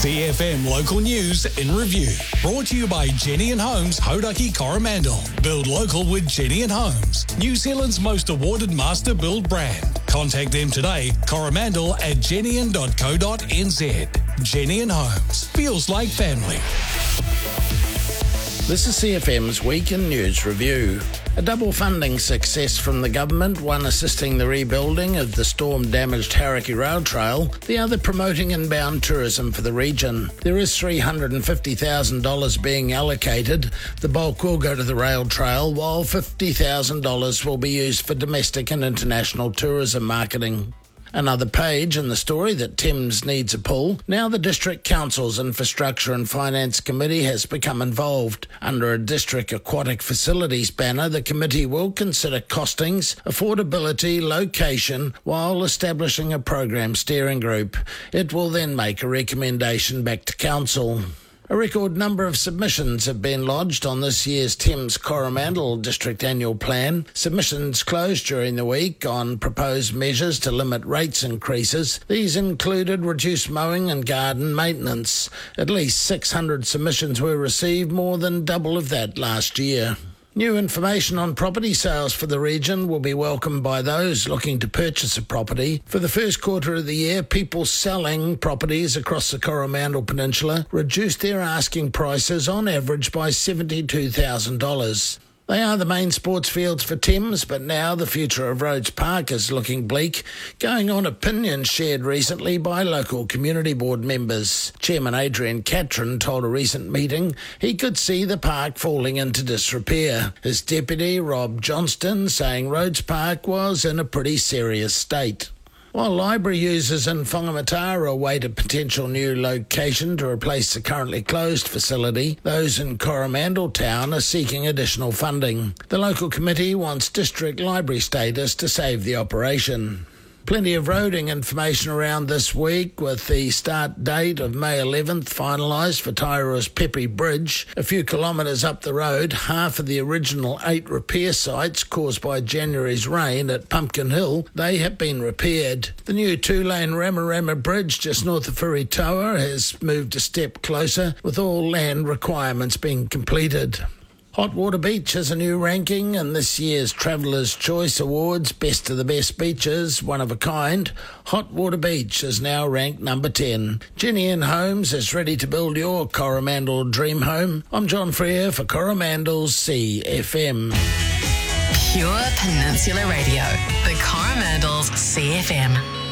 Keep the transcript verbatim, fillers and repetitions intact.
C F M Local News in Review. Brought to you by Jenny and Homes, Hodaki Coromandel. Build local with Jenny and Homes, New Zealand's most awarded master build brand. Contact them today, coromandel at jenny dot co dot n z. Jenny and Homes. Feels like family. This is C F M's Week in News Review. A double funding success from the government, one assisting the rebuilding of the storm-damaged Hauraki Rail Trail, the other promoting inbound tourism for the region. There is three hundred fifty thousand dollars being allocated. The bulk will go to the rail trail, while fifty thousand dollars will be used for domestic and international tourism marketing. Another page in the story that Thames needs a pull. Now the District Council's Infrastructure and Finance Committee has become involved. Under a District Aquatic Facilities banner, the committee will consider costings, affordability, location, while establishing a program steering group. It will then make a recommendation back to Council. A record number of submissions have been lodged on this year's Thames Coromandel District Annual Plan. Submissions closed during the week on proposed measures to limit rates increases. These included reduced mowing and garden maintenance. At least six hundred submissions were received, more than double of that last year. New information on property sales for the region will be welcomed by those looking to purchase a property. For the first quarter of the year, people selling properties across the Coromandel Peninsula reduced their asking prices on average by seventy-two thousand dollars. They are the main sports fields for Thames, but now the future of Rhodes Park is looking bleak, going on opinions shared recently by local community board members. Chairman Adrian Catron told a recent meeting he could see the park falling into disrepair. His deputy, Rob Johnston, saying Rhodes Park was in a pretty serious state. While library users in Whangamatara await a potential new location to replace the currently closed facility, those in Coromandel Town are seeking additional funding. The local committee wants district library status to save the operation. Plenty of roading information around this week, with the start date of May eleventh finalised for Tairoa's Pepe Bridge. A few kilometres up the road, half of the original eight repair sites caused by January's rain at Pumpkin Hill, they have been repaired. The new two-lane Ramarama Bridge just north of Furitoa has moved a step closer, with all land requirements being completed. Hot Water Beach has a new ranking in this year's Traveller's Choice Awards, Best of the Best Beaches, one of a kind. Hot Water Beach is now ranked number ten. Jenny and Homes is ready to build your Coromandel dream home. I'm John Freer for Coromandel's C F M. Pure Peninsula Radio, the Coromandel's C F M.